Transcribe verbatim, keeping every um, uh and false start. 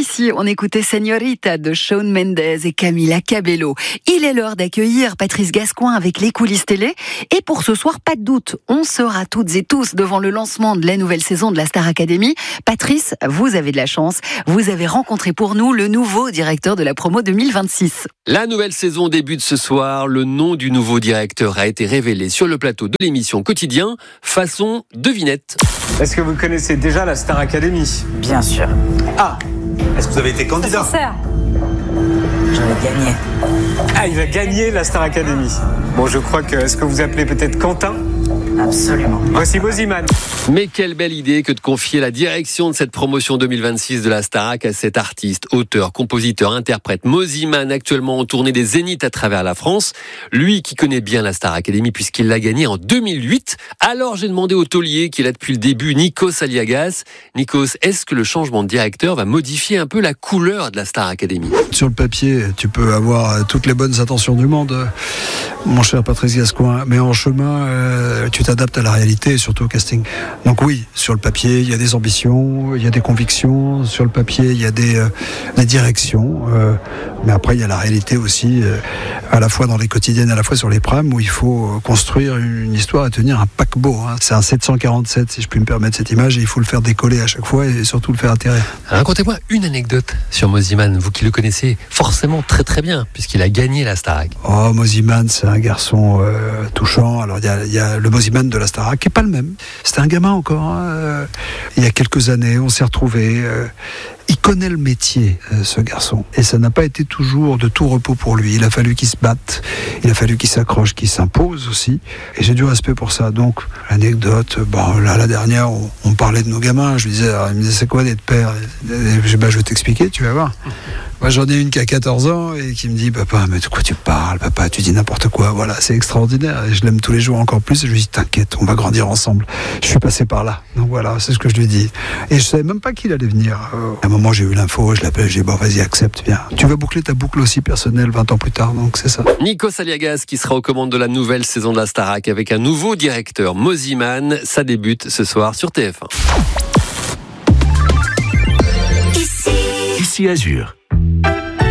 ici, on écoutait Señorita de Shawn Mendes et Camila Cabello. Il est l'heure d'accueillir Patrice Gascoin avec les coulisses télé. Et pour ce soir, pas de doute, on sera toutes et tous devant le lancement de la nouvelle saison de la Star Academy. Patrice, vous avez de la chance. Vous avez rencontré pour nous le nouveau directeur de la promo deux mille vingt-six. La nouvelle saison débute ce soir. Le nom du nouveau directeur a été révélé sur le plateau de l'émission Quotidien, façon devinette. Est-ce que vous connaissez déjà la Star Academy ? Bien sûr. Ah, Est-ce que vous avez été candidat ? Sincère. J'en ai gagné. ah, il a gagné la Star Academy. Bon, je crois que... Est-ce que vous appelez peut-être Quentin ? Absolument. Voici Moziman. Mais quelle belle idée que de confier la direction de cette promotion deux mille vingt-six de la Starac à cet artiste, auteur, compositeur, interprète Moziman, actuellement en tournée des Zéniths à travers la France. Lui qui connaît bien la Star Academy puisqu'il l'a gagnée en deux mille huit. Alors j'ai demandé au taulier qui est là depuis le début, Nikos Aliagas. Nikos, est-ce que le changement de directeur va modifier un peu la couleur de la Star Academy ? Sur le papier, tu peux avoir toutes les bonnes intentions du monde, mon cher Patrice Gascoin, mais en chemin, euh, tu t'adaptes à la réalité et surtout au casting. Donc oui, sur le papier, il y a des ambitions, il y a des convictions, sur le papier, il y a des, euh, des directions, euh, mais après, il y a la réalité aussi, euh, à la fois dans les quotidiennes, à la fois sur les prams, où il faut construire une histoire et tenir un paquebot. Hein. C'est un sept cent quarante-sept, si je puis me permettre cette image, et il faut le faire décoller à chaque fois et surtout le faire atterrir. Racontez-moi une anecdote sur Moziman, vous qui le connaissez forcément très très bien, puisqu'il a gagné la Starac. Oh, Moziman, c'est un garçon euh, touchant. Alors, il y a, il y a le Moziman de la Starac qui n'est pas le même. C'était un gamin encore. Hein. Il y a quelques années, on s'est retrouvés. Euh, il connaît le métier, euh, ce garçon. Et ça n'a pas été toujours de tout repos pour lui. Il a fallu qu'il se batte. Il a fallu qu'il s'accroche, qu'il s'impose aussi. Et j'ai du respect pour ça. Donc, l'anecdote, bon, là, la dernière, on, on parlait de nos gamins. Je lui disais, alors, il me disait, c'est quoi d'être père ? Et, et, bah, je vais t'expliquer, tu vas voir. Moi, j'en ai une qui a quatorze ans et qui me dit, papa, mais de quoi tu parles, papa, tu dis n'importe quoi. Voilà, c'est extraordinaire. Et je l'aime tous les jours encore plus. Et je lui dis, t'inquiète, on va grandir ensemble. Je suis passé par là. Donc voilà, c'est ce que je lui dis. Et je savais même pas qu'il allait venir. À un moment, j'ai eu l'info, je l'appelle, j'ai dit, bon, vas-y, accepte, viens. Tu vas boucler ta boucle aussi personnelle vingt ans plus tard, donc c'est ça. Nikos Aliagas qui sera aux commandes de la nouvelle saison de la Starac avec un nouveau directeur, Moziman. Ça débute ce soir sur T F un. Ici Azur.